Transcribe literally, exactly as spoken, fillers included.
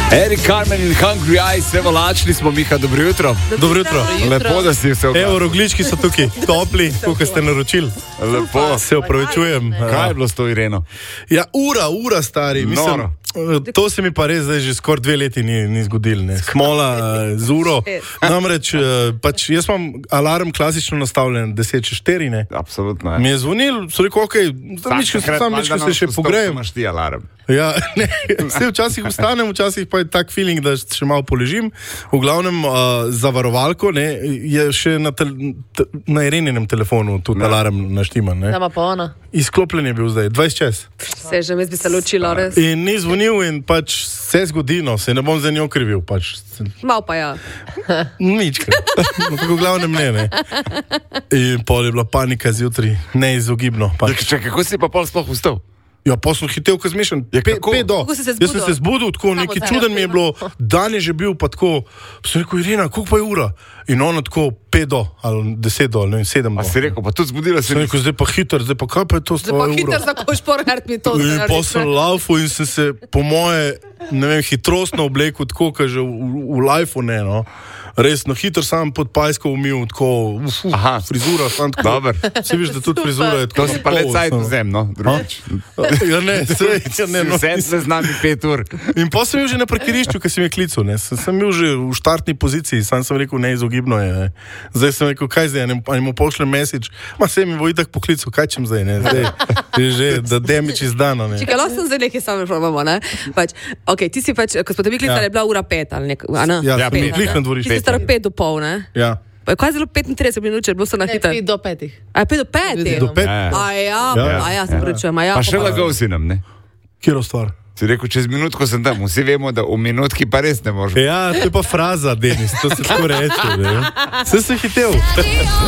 Eric Carmen in Hungry Eyes, vse lačni smo, Miha, dobro jutro. Dobro jutro. Lepo, da si vse oglasil. Evo, roglički so tukaj, topli, kot ste naročili. Lepo. Se opravičujem. Kaj je bilo s to Ireno? Ja, ura, ura, stari. Mislim, to se mi pa res zdaj že skoraj dve leti ni, ni zgodil. Ne. Smola z uro. Namreč, pač jaz imam alarm klasično nastavljen, deset čez štiri, ne. Absolutno. Mi je zvonil, so rekel, okej, okay, sam večkrat se še pogrejem. Imaš ti alarm. Ja, ne, vse včasih vstanem, včasih pa je tak feeling, da še malo poležim. V glavnem uh, zavarovalko, ne, je še na, tel, te, na Ireninem telefonu tudi alarm naštiman, ne. Dama pa ona. Izklopljen je bil zdaj, dvajset čez. Se že, jaz bi se ločila, res. In ni zvonil in pač se zgodi, no, se ne bom za njo krivil, pač. Mal pa ja. Ničkrat, v glavnem ne, ne. In pol je bila panika zjutraj, neizogibno. Pač. Čakaj, kako si pa pol sploh vstal? Ja, pa sem hitel, ko zmešam, pe, pedo. Kako si se Jaz sem se zbudil, tako neki čuden mi je bilo, dan je že bil, pa tako, sem rekel, Irena, koliko pa je ura? In ona tako, pedo, ali deset do, ali ne vem, sedem do. A si rekel, pa tudi zbudila se. Sem rekel, zdaj pa hiter, zdaj pa kaj pa je to Zdaj pa hiter za ko šporhart mi to. In pa sem laufal in sem se, po moje, ne vem, hitrostno oblekel, tako, kaj že v, v lifeu ne, no. Res, no, hiter sam pod pajsko umil, tako, uf, uf, frizura, sam tako. Dobar. Se viš, da tudi frizura je tako. To si pa let cajt vzem, no, drugič. Ja, ne, sej, ja, ne, no. Vsem se z nami pet ur. In pa sem bil že na parkirišču, ko sem je klical, ne. Sem, sem bil že v štartni poziciji, sam sem rekel, neizogibno je, ne. Zdaj sem rekel, kaj zdaj, ne, ali mu pošljem message, ma se mi bo itak poklical, kaj čem zdaj, ne, zdaj, je že, da damage izdano, ne. Čekaj, lahko sem zdaj nekaj samo probamo, ne. Pač, okej, okay, ti si pač, ko smo te mi klicali, je bila ura pet, ali nek, a ne? Ja, ja, sem jih na dvorišču. Ti si stara pet do pol, ne? Ja. Kaj je zelo petintrideset minut, če je bilo so na hiter? pet do petih. A je pet do petih? Do pet? A ja, a ja, se prečujem, a ja. Pa še lagal si nam, ne? Kjero stvar? Si rekel, čez minutko sem tam, vsi vemo, da v minutki pa res ne možemo. Ja, to je pa fraza, Denis, to se tako reče, ne? Vse sem hitel.